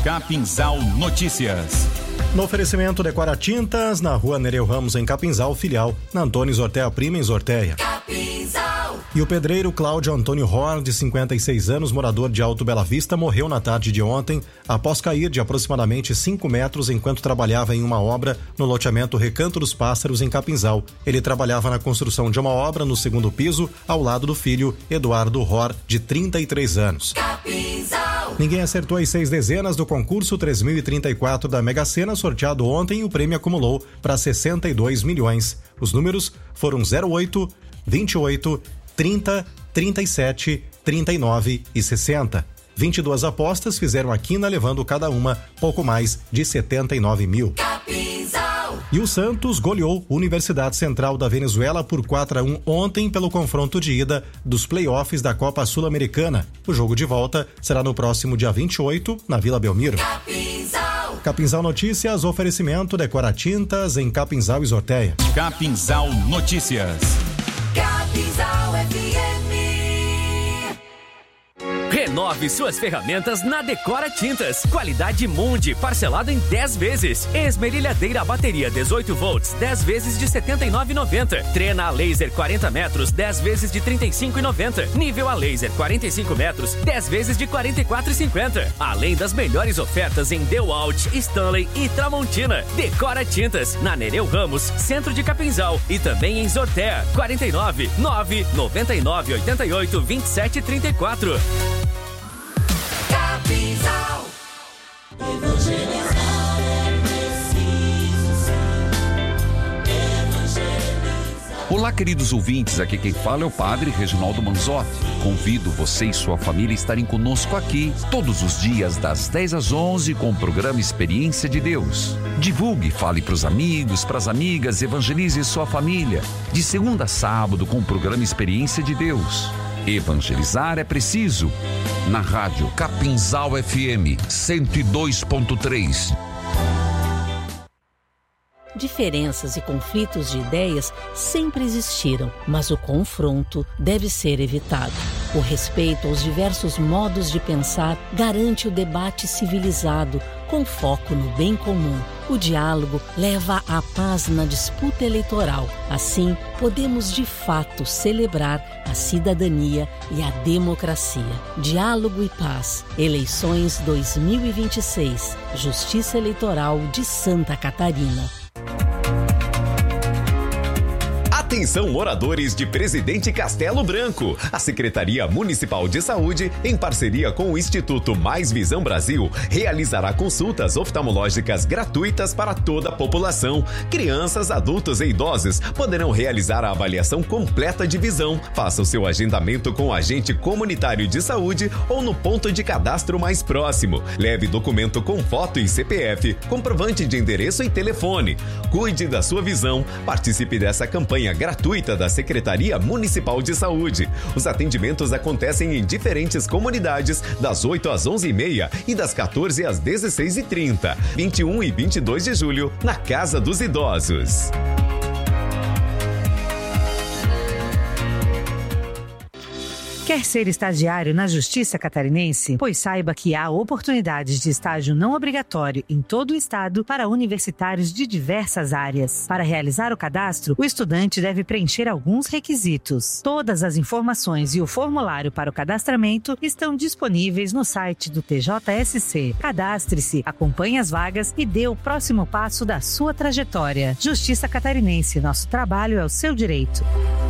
Capinzal Notícias. No oferecimento Decora Tintas, na rua Nereu Ramos, em Capinzal, filial, na Antônio Zortea Prima, em Zorteia. Capinzal. E o pedreiro Cláudio Antônio Hor, de 56 anos, morador de Alto Bela Vista, morreu na tarde de ontem, após cair de aproximadamente 5 metros enquanto trabalhava em uma obra no loteamento Recanto dos Pássaros, em Capinzal. Ele trabalhava na construção de uma obra no segundo piso, ao lado do filho, Eduardo Hor, de 33 anos. Capinzal. Ninguém acertou as 6 dezenas do concurso 3034 da Mega Sena, sorteado ontem, e o prêmio acumulou para 62 milhões. Os números foram 08, 28, 30, 37, 39 e 60. 22 apostas fizeram a quina, levando cada uma pouco mais de 79 mil. Capinzal. E o Santos goleou Universidade Central da Venezuela por 4-1 ontem pelo confronto de ida dos playoffs da Copa Sul-Americana. O jogo de volta será no próximo dia 28, na Vila Belmiro. Capinzal. Capinzal Notícias, oferecimento Decora Tintas em Capinzal e Zorteia. Capinzal Notícias. Capinzal FM. Renove suas ferramentas na Decora Tintas. Qualidade Mundi, parcelado em 10 vezes. Esmerilhadeira bateria 18 volts, 10 vezes de R$ 79,90. Trena a laser 40 metros, 10 vezes de R$ 35,90. Nível a laser 45 metros, 10 vezes de R$ 44,50. Além das melhores ofertas em DeWalt, Stanley e Tramontina. Decora Tintas, na Nereu Ramos, centro de Capinzal, e também em Zortea, 49 9 99 88 27 34. Capinzal. Evangelizar é preciso, evangelizar. Olá, queridos ouvintes, aqui quem fala é o Padre Reginaldo Manzotti. Convido você e sua família a estarem conosco aqui todos os dias das 10 às 11 com o programa Experiência de Deus. Divulgue, fale para os amigos, para as amigas, evangelize sua família. De segunda a sábado com o programa Experiência de Deus. Evangelizar é preciso. Na rádio Capinzal FM 102.3. Diferenças e conflitos de ideias sempre existiram, mas o confronto deve ser evitado. O respeito aos diversos modos de pensar garante o debate civilizado, com foco no bem comum. O diálogo leva à paz na disputa eleitoral. Assim, podemos de fato celebrar a cidadania e a democracia. Diálogo e paz. Eleições 2026. Justiça Eleitoral de Santa Catarina. Atenção, moradores de Presidente Castelo Branco. A Secretaria Municipal de Saúde, em parceria com o Instituto Mais Visão Brasil, realizará consultas oftalmológicas gratuitas para toda a população. Crianças, adultos e idosos poderão realizar a avaliação completa de visão. Faça o seu agendamento com o agente comunitário de saúde ou no ponto de cadastro mais próximo. Leve documento com foto e CPF, comprovante de endereço e telefone. Cuide da sua visão. Participe dessa campanha gratuita da Secretaria Municipal de Saúde. Os atendimentos acontecem em diferentes comunidades, das 8 às 11h30 e das 14 às 16h30. 21 e 22 de julho, na Casa dos Idosos. Quer ser estagiário na Justiça Catarinense? Pois saiba que há oportunidades de estágio não obrigatório em todo o estado para universitários de diversas áreas. Para realizar o cadastro, o estudante deve preencher alguns requisitos. Todas as informações e o formulário para o cadastramento estão disponíveis no site do TJSC. Cadastre-se, acompanhe as vagas e dê o próximo passo da sua trajetória. Justiça Catarinense, nosso trabalho é o seu direito.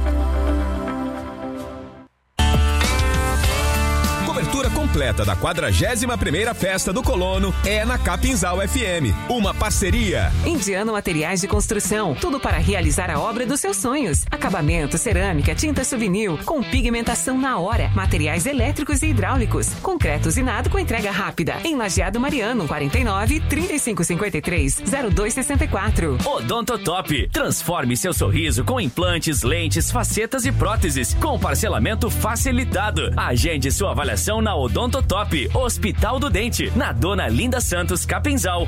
Cobertura completa da 41ª Festa do Colono é na Capinzal FM. Uma parceria. Indiano Materiais de Construção. Tudo para realizar a obra dos seus sonhos. Acabamento, cerâmica, tinta souvenir, com pigmentação na hora. Materiais elétricos e hidráulicos. Concreto usinado com entrega rápida. Em Lajeado Mariano, 49 3553 0264. Odontotop. Transforme seu sorriso com implantes, lentes, facetas e próteses. Com parcelamento facilitado. Agende sua avaliação na Odontotop Odontotop, Hospital do Dente, na Dona Linda Santos, Capinzal,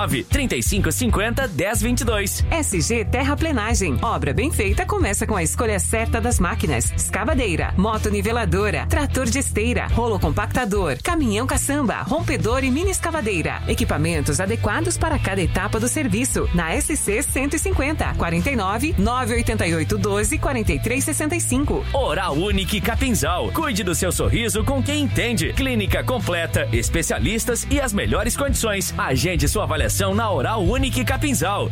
49-3550-1022. SG Terraplenagem. Obra bem feita começa com a escolha certa das máquinas. Escavadeira, motoniveladora, trator de esteira, rolo compactador, caminhão caçamba, rompedor e mini escavadeira. Equipamentos adequados para cada etapa do serviço. Na SC 150, 49-988-12-4365. Oral Unique Capinzal. Cuide do seu sorriso com quem entende. Clínica completa, especialistas e as melhores condições. Agende sua avaliação na Oral Unique Capinzal.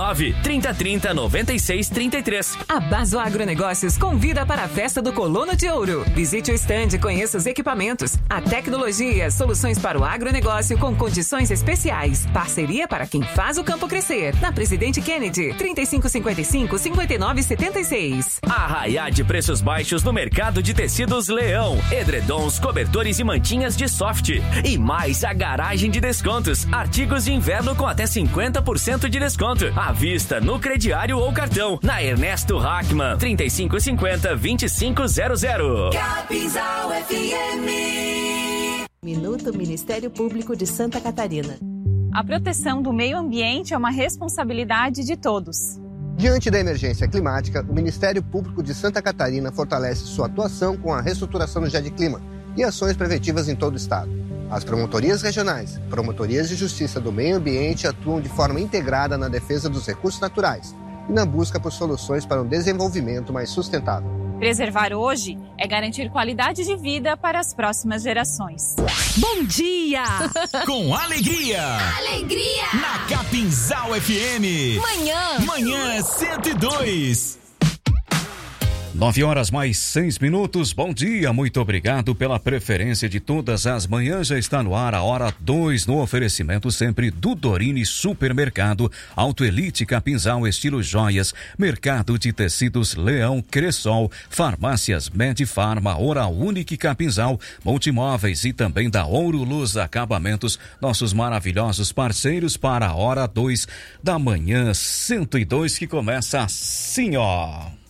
49-3030-9633. A Baso Agronegócios convida para a festa do Colono de Ouro. Visite o stand e conheça os equipamentos, a tecnologia, soluções para o agronegócio com condições especiais. Parceria para quem faz o campo crescer. Na Presidente Kennedy, 3555-5976. Arraiá de preços baixos no mercado de tecidos Leão. Edredons, cobertores e mantinhas de soft. E mais a garagem de descontos. Artigos de inverno com até 50% de desconto. À vista, no crediário ou cartão. Na Ernesto Hackman, 3550-2500. Capinzal FM. Minuto Ministério Público de Santa Catarina. A proteção do meio ambiente é uma responsabilidade de todos. Diante da emergência climática, o Ministério Público de Santa Catarina fortalece sua atuação com a reestruturação do GEDclima e ações preventivas em todo o estado. As promotorias regionais, promotorias de justiça do meio ambiente atuam de forma integrada na defesa dos recursos naturais e na busca por soluções para um desenvolvimento mais sustentável. Preservar hoje é garantir qualidade de vida para as próximas gerações. Bom dia! Com alegria! Alegria! Na Capinzal FM. Manhã 102. 9h mais 6. Bom dia, muito obrigado pela preferência de todas as manhãs. Já está no ar a hora 2 no oferecimento sempre do Dorine Supermercado, Auto Elite Capinzal Estilo Joias, Mercado de Tecidos Leão, Cressol, Farmácias Medifarma, Oral Unique Capinzal, Multimóveis e também da Ouro Luz Acabamentos, nossos maravilhosos parceiros para a hora 2 da manhã 102, que começa assim, ó.